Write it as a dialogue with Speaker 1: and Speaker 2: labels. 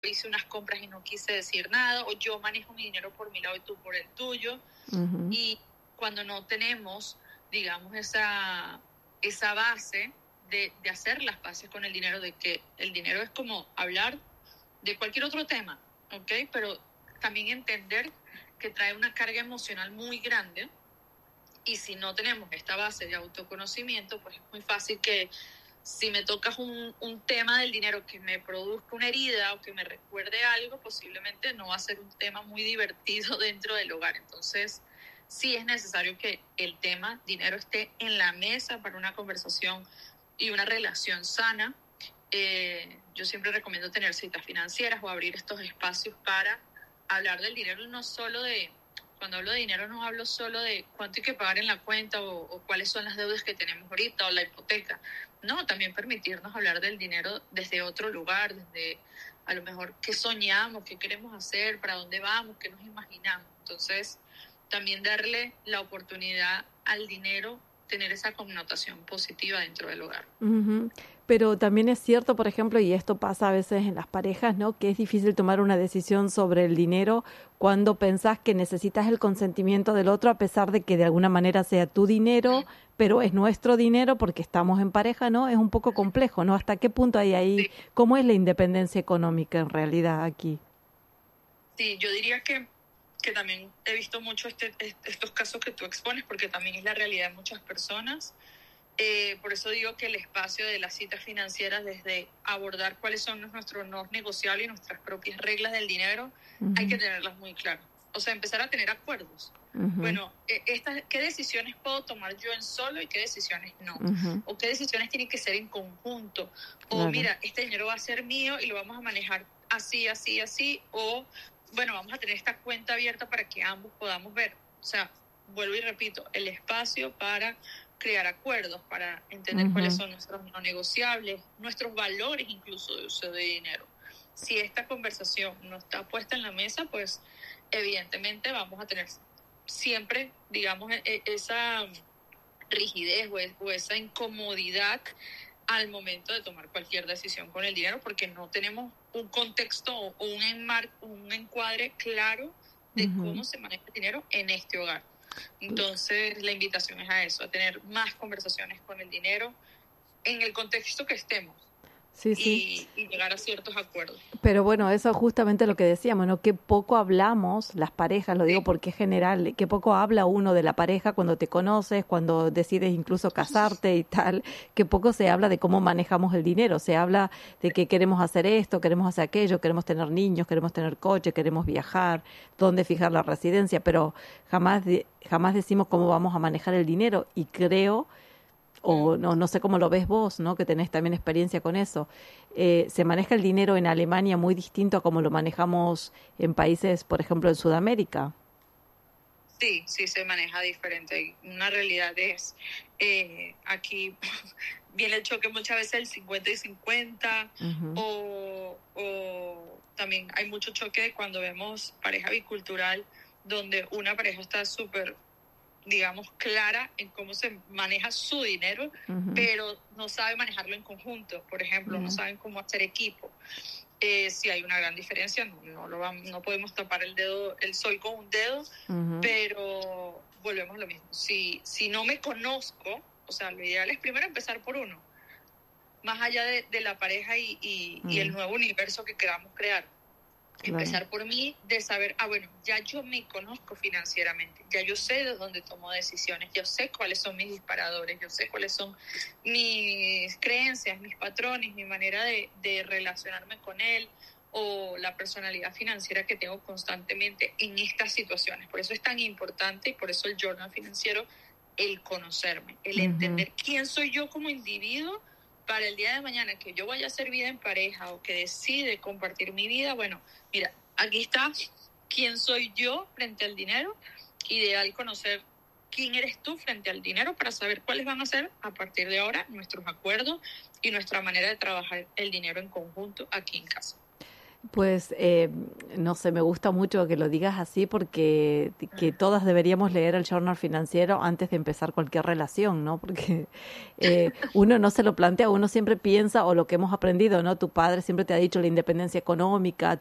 Speaker 1: hice unas compras y no quise decir nada, o yo manejo mi dinero por mi lado y tú por el tuyo. Y cuando no tenemos, digamos, esa base de hacer las paces con el dinero, de que el dinero es como hablar de cualquier otro tema, ¿ok? Pero también entender que trae una carga emocional muy grande, y si no tenemos esta base de autoconocimiento, pues es muy fácil que si me tocas un tema del dinero que me produzca una herida o que me recuerde algo, posiblemente no va a ser un tema muy divertido dentro del hogar. Entonces, sí es necesario que el tema dinero esté en la mesa para una conversación y una relación sana. Yo siempre recomiendo tener citas financieras o abrir estos espacios para hablar del dinero, no solo cuando hablo de dinero no hablo solo de cuánto hay que pagar en la cuenta o cuáles son las deudas que tenemos ahorita o la hipoteca. No, también permitirnos hablar del dinero desde otro lugar, desde a lo mejor qué soñamos, qué queremos hacer, para dónde vamos, qué nos imaginamos. Entonces, también darle la oportunidad al dinero tener esa connotación positiva dentro del hogar.
Speaker 2: Pero también es cierto, por ejemplo, y esto pasa a veces en las parejas, ¿no? Que es difícil tomar una decisión sobre el dinero cuando pensás que necesitas el consentimiento del otro, a pesar de que de alguna manera sea tu dinero, pero es nuestro dinero porque estamos en pareja, ¿no? Es un poco complejo, ¿no? ¿Hasta qué punto hay ahí?
Speaker 1: Sí.
Speaker 2: ¿Cómo es la independencia económica en realidad aquí?
Speaker 1: Sí, yo diría que también he visto mucho estos casos que tú expones, porque también es la realidad de muchas personas. Por eso digo que el espacio de las citas financieras, desde abordar cuáles son nuestros no negociables y nuestras propias reglas del dinero, hay que tenerlas muy claras. O sea, empezar a tener acuerdos. Bueno, ¿qué decisiones puedo tomar yo en solo y qué decisiones no? O qué decisiones tienen que ser en conjunto. O mira, este dinero va a ser mío y lo vamos a manejar así, así, así. O bueno, vamos a tener esta cuenta abierta para que ambos podamos ver. O sea, vuelvo y repito, el espacio para crear acuerdos, para entender cuáles son nuestros no negociables, nuestros valores incluso de uso de dinero. Si esta conversación no está puesta en la mesa, pues evidentemente vamos a tener siempre, digamos, esa rigidez o esa incomodidad al momento de tomar cualquier decisión con el dinero, porque no tenemos un contexto o un encuadre claro de cómo se maneja el dinero en este hogar. Entonces, la invitación es a eso, a tener más conversaciones con el dinero en el contexto que estemos.
Speaker 2: Sí, sí.
Speaker 1: Y llegar a ciertos acuerdos.
Speaker 2: Pero bueno, eso es justamente lo que decíamos, ¿no? Qué poco hablamos las parejas, lo digo
Speaker 1: Sí.
Speaker 2: porque es general, qué poco habla uno de la pareja cuando te conoces, cuando decides incluso casarte y tal, qué poco se habla de cómo manejamos el dinero, se habla de que queremos hacer esto, queremos hacer aquello, queremos tener niños, queremos tener coche, queremos viajar, dónde fijar la residencia, pero jamás decimos cómo vamos a manejar el dinero, y creo, o no sé cómo lo ves vos, ¿no? Que tenés también experiencia con eso. Se maneja el dinero en Alemania muy distinto a como lo manejamos en países, por ejemplo, en Sudamérica.
Speaker 1: Sí, sí se maneja diferente. Una realidad es, aquí viene el choque muchas veces el 50 y 50, o también hay mucho choque cuando vemos pareja bicultural, donde una pareja está súper, digamos, clara en cómo se maneja su dinero, pero no sabe manejarlo en conjunto. Por ejemplo, no saben cómo hacer equipo. Si hay una gran diferencia, no podemos tapar el sol con un dedo, pero volvemos a lo mismo. Si no me conozco, o sea, lo ideal es primero empezar por uno, más allá de la pareja y el nuevo universo que queramos crear. Claro. Empezar por mí, de saber, bueno, ya yo me conozco financieramente, ya yo sé de dónde tomo decisiones, yo sé cuáles son mis disparadores, yo sé cuáles son mis creencias, mis patrones, mi manera de relacionarme con él, o la personalidad financiera que tengo constantemente en estas situaciones. Por eso es tan importante, y por eso el journal financiero, el conocerme, el entender quién soy yo como individuo, para el día de mañana que yo vaya a hacer vida en pareja o que decide compartir mi vida. Bueno, mira, aquí está quién soy yo frente al dinero. Ideal conocer quién eres tú frente al dinero para saber cuáles van a ser a partir de ahora nuestros acuerdos y nuestra manera de trabajar el dinero en conjunto aquí en casa.
Speaker 2: Pues no sé, me gusta mucho que lo digas así porque que todas deberíamos leer el journal financiero antes de empezar cualquier relación, ¿no? Porque uno no se lo plantea, uno siempre piensa, o lo que hemos aprendido, ¿no? Tu padre siempre te ha dicho la independencia económica,